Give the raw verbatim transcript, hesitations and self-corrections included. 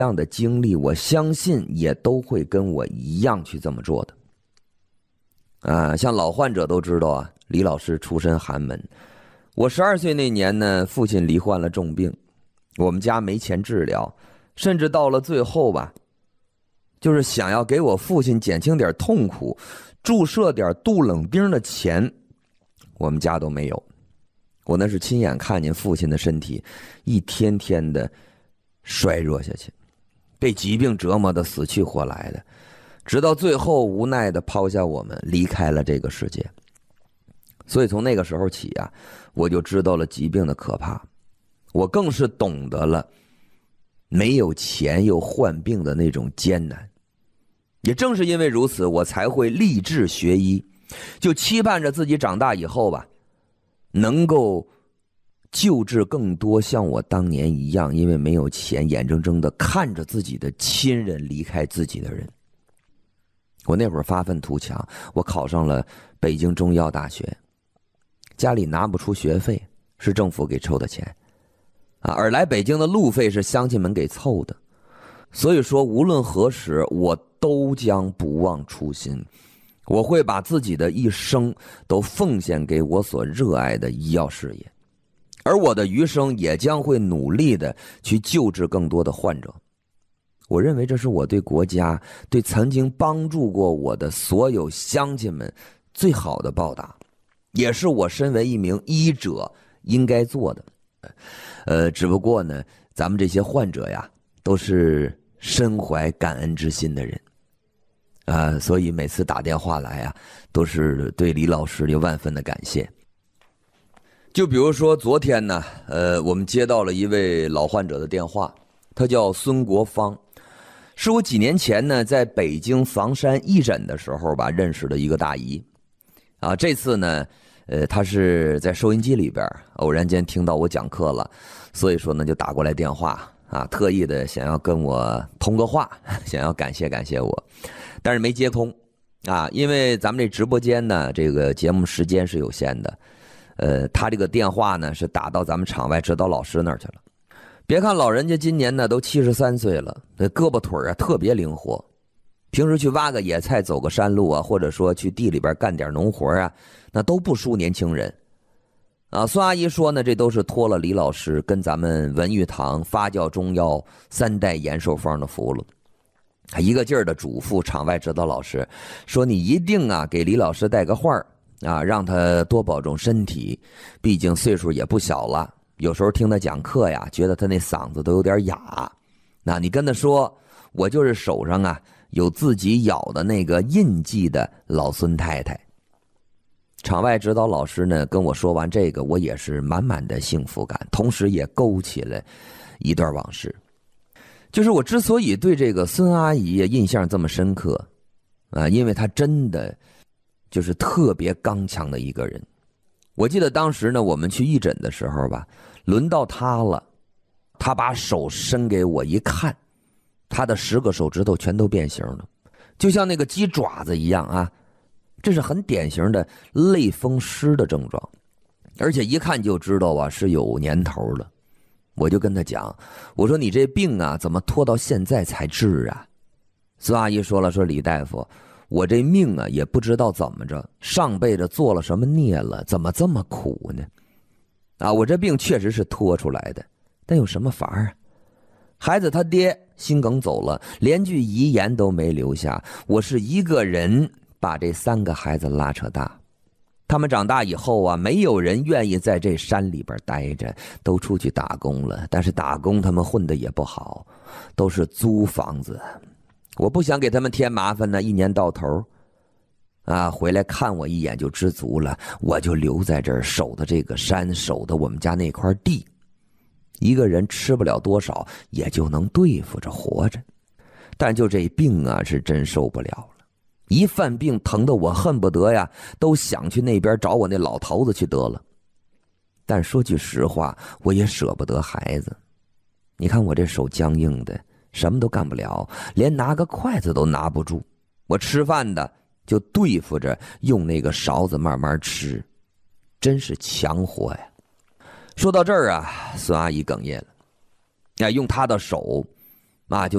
样的经历，我相信也都会跟我一样去这么做的。啊，像老患者都知道啊，李老师出身寒门。我十二岁那年呢，父亲罹患了重病，我们家没钱治疗，甚至到了最后吧，就是想要给我父亲减轻点痛苦，注射点杜冷丁的钱，我们家都没有。我那是亲眼看见父亲的身体一天天的衰弱下去，被疾病折磨的死去活来的，直到最后无奈的抛下我们离开了这个世界。所以从那个时候起啊，我就知道了疾病的可怕，我更是懂得了没有钱又患病的那种艰难。也正是因为如此，我才会立志学医，就期盼着自己长大以后吧，能够救治更多像我当年一样因为没有钱眼睁睁的看着自己的亲人离开自己的人。我那会儿发愤图强，我考上了北京中医药大学，家里拿不出学费，是政府给抽的钱啊，而来北京的路费是乡亲们给凑的。所以说无论何时，我都将不忘初心，我会把自己的一生都奉献给我所热爱的医药事业，而我的余生也将会努力的去救治更多的患者。我认为这是我对国家，对曾经帮助过我的所有乡亲们最好的报答，也是我身为一名医者应该做的。呃，只不过呢，咱们这些患者呀，都是身怀感恩之心的人，啊、呃，所以每次打电话来啊，都是对李老师有万分的感谢。就比如说昨天呢，呃，我们接到了一位老患者的电话，他叫孙国芳，是我几年前呢在北京房山义诊的时候吧认识的一个大姨，啊，这次呢，呃，他是在收音机里边偶然间听到我讲课了，所以说呢就打过来电话啊，特意的想要跟我通个话，想要感谢感谢我，但是没接通啊，因为咱们这直播间呢，这个节目时间是有限的。呃，他这个电话呢是打到咱们场外指导老师那儿去了。别看老人家今年呢都七十三岁了，这胳膊腿啊特别灵活，平时去挖个野菜、走个山路啊，或者说去地里边干点农活啊，那都不输年轻人。啊，孙阿姨说呢，这都是托了李老师跟咱们文玉堂发酵中药三代延寿方的福了。一个劲儿的嘱咐场外指导老师说：“你一定啊给李老师带个话啊，让他多保重身体，毕竟岁数也不小了。有时候听他讲课呀，觉得他那嗓子都有点哑。那你跟他说，我就是手上啊有自己咬的那个印记的老孙太太。”场外指导老师呢跟我说完这个，我也是满满的幸福感，同时也勾起了一段往事。就是我之所以对这个孙阿姨印象这么深刻啊，因为她真的就是特别刚强的一个人。我记得当时呢，我们去义诊的时候吧，轮到她了，她把手伸给我一看，她的十个手指头全都变形了，就像那个鸡爪子一样啊。这是很典型的类风湿的症状，而且一看就知道啊是有年头了。我就跟他讲，我说你这病啊怎么拖到现在才治啊？孙阿姨说了，说李大夫，我这命啊也不知道怎么着，上辈子做了什么孽了，怎么这么苦呢？啊，我这病确实是拖出来的，但有什么法啊？孩子他爹心梗走了，连句遗言都没留下，我是一个人把这三个孩子拉扯大，他们长大以后啊，没有人愿意在这山里边待着，都出去打工了。但是打工他们混得也不好，都是租房子。我不想给他们添麻烦呢，一年到头啊，回来看我一眼就知足了。我就留在这儿守的这个山，守的我们家那块地，一个人吃不了多少，也就能对付着活着。但就这病啊，是真受不了了。一犯病疼得我恨不得呀都想去那边找我那老头子去得了。但说句实话，我也舍不得孩子。你看我这手僵硬的，什么都干不了，连拿个筷子都拿不住。我吃饭的就对付着用那个勺子慢慢吃，真是强活呀。说到这儿啊，孙阿姨哽咽了，哎，用她的手啊就